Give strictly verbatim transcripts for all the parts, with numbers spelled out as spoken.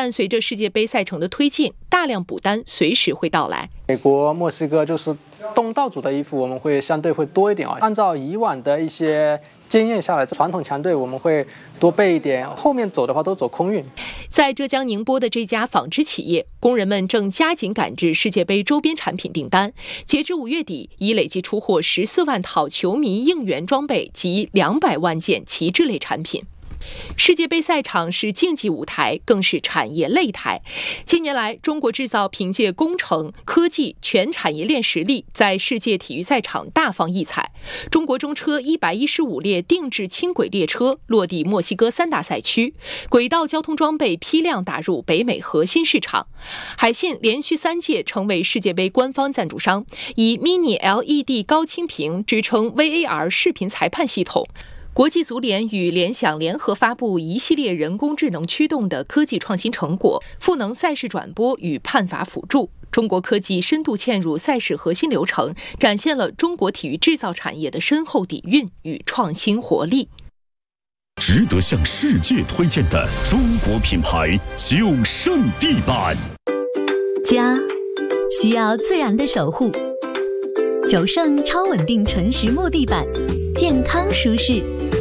但随着世界杯赛程的推进，大量补单随时会到来。 美国、墨西哥就是东道主的衣服，我们会相对会多一点啊。按照以往的一些经验下来，传统强队我们会多备一点，后面走的话都走空运。 在浙江宁波的这家纺织企业，工人们正加紧赶制世界杯周边产品订单，截至五月底，已累计出货十四万套球迷应援装备及两百万件旗帜类产品。世界杯赛场是竞技舞台，更是产业擂台。近年来，中国制造凭借工程、科技全产业链实力，在世界体育赛场大放异彩。中国中车一百一十五列定制轻轨列车落地墨西哥三大赛区，轨道交通装备批量打入北美核心市场。海信连续三届成为世界杯官方赞助商，以 Mini L E D 高清屏支撑 V A R 视频裁判系统。国际足联与联想联合发布一系列人工智能驱动的科技创新成果，赋能赛事转播与判罚辅助。中国科技深度嵌入赛事核心流程，展现了中国体育制造产业的深厚底蕴与创新活力。 值得向世界推荐的中国品牌九胜地板。 家需要自然的守护，九胜超稳定纯实木地板，健康舒适。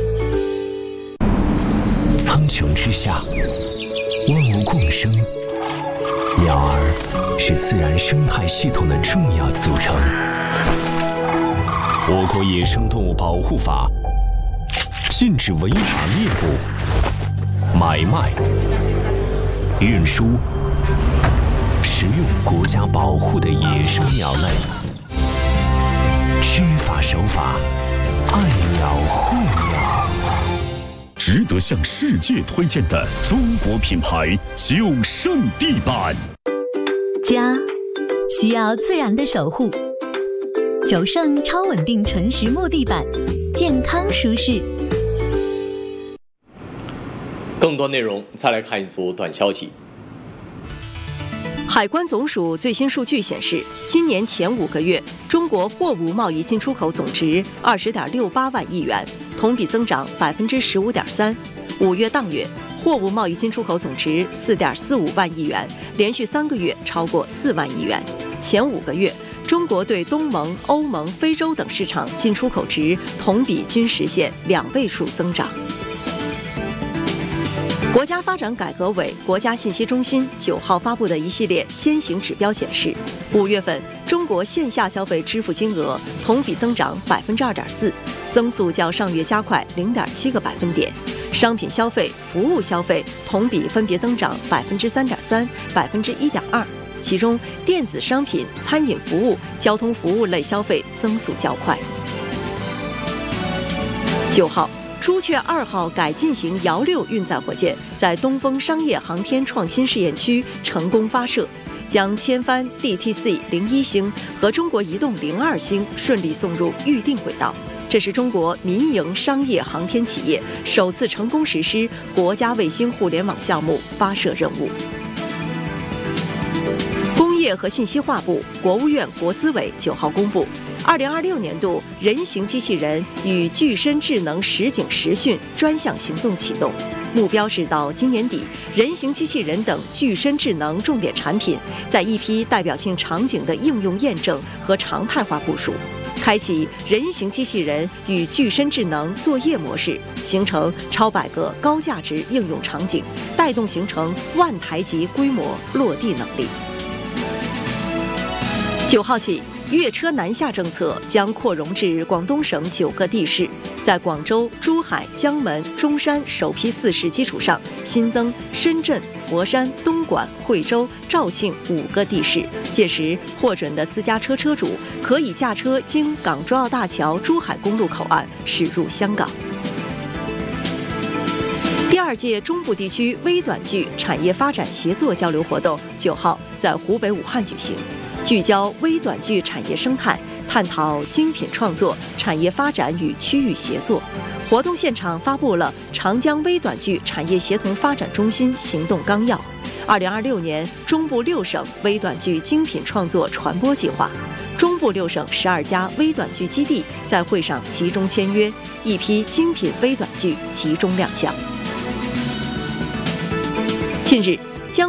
苍穹之下，万物共生，鸟儿是自然生态系统的重要组成。我国野生动物保护法禁止违法猎捕、买卖、运输、食用国家保护的野生鸟类。知法守法，爱鸟护鸟。 值得向世界推荐的中国品牌九胜地板。 家需要自然的守护，九胜超稳定纯实木地板，健康舒适。 更多内容再来看一组短消息。 海关总署最新数据显示，今年前五个月，中国货物贸易进出口总值二十点六八万亿元，同比增长百分之十五点三。五月当月，货物贸易进出口总值四点四五万亿元，连续三个月超过四万亿元。前五个月，中国对东盟、欧盟、非洲等市场进出口值同比均实现两位数增长。国家发展改革委、国家信息中心九号发布的一系列先行指标显示，五月份中国线下消费支付金额同比增长百分之二点四，增速较上月加快零点七个百分点。商品消费、服务消费同比分别增长百分之三点三、百分之一点二，其中电子商品、餐饮服务、交通服务类消费增速较快。九号。朱雀二号改进型遥六运载火箭在东风商业航天创新试验区成功发射，将千帆 D T C 零一星和中国移动零二星顺利送入预定轨道。这是中国民营商业航天企业首次成功实施国家卫星互联网项目发射任务。工业和信息化部、国务院国资委九号公布，二零二六年度人形机器人与具身智能实景实训专项行动启动，目标是到今年底，人形机器人等具身智能重点产品在一批代表性场景的应用验证和常态化部署，开启人形机器人与具身智能作业模式，形成超百个高价值应用场景，带动形成万台级规模落地能力。九号起，粤车南下政策将扩容至广东省九个地市，在广州、珠海、江门、中山首批四市基础上，新增深圳、佛山、东莞、惠州、肇庆五个地市。届时，获准的私家车车主可以驾车经港珠澳大桥珠海公路口岸驶入香港。第二届中部地区微短剧产业发展协作交流活动九号在湖北武汉举行。聚焦微短剧产业生态，探讨精品创作、产业发展与区域协作。活动现场发布了长江微短剧产业协同发展中心行动纲要、二零二六年中部六省微短剧精品创作传播计划。中部六省十二家微短剧基地在会上集中签约，一批精品微短剧集中亮相。近日，